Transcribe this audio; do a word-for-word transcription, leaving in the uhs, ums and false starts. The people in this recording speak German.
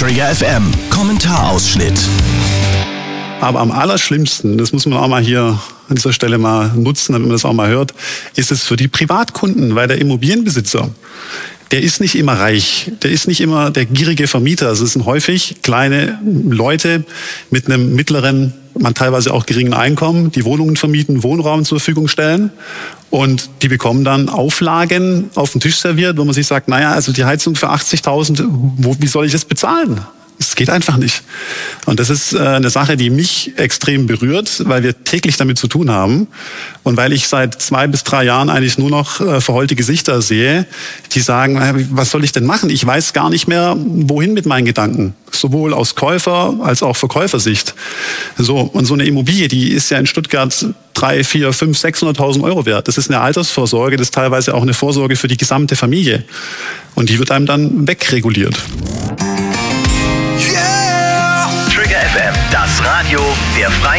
Trigger F M, Kommentarausschnitt. Aber am allerschlimmsten, das muss man auch mal hier an dieser Stelle mal nutzen, damit man das auch mal hört, ist es für die Privatkunden, weil der Immobilienbesitzer, der ist nicht immer reich, der ist nicht immer der gierige Vermieter. Also es sind häufig kleine Leute mit einem mittleren, man teilweise auch geringen Einkommen, die Wohnungen vermieten, Wohnraum zur Verfügung stellen. Und die bekommen dann Auflagen auf den Tisch serviert, wo man sich sagt, naja, also die Heizung für achtzigtausend, wo, wie soll ich das bezahlen? Es geht einfach nicht. Und das ist eine Sache, die mich extrem berührt, weil wir täglich damit zu tun haben und weil ich seit zwei bis drei Jahren eigentlich nur noch verheulte Gesichter sehe, die sagen, was soll ich denn machen? Ich weiß gar nicht mehr, wohin mit meinen Gedanken. Sowohl aus Käufer- als auch Verkäufersicht. So, und so eine Immobilie, die ist ja in Stuttgart drei, vier, fünf, sechshunderttausend Euro wert. Das ist eine Altersvorsorge, das ist teilweise auch eine Vorsorge für die gesamte Familie. Und die wird einem dann wegreguliert. Trigger F M, das Radio der Freien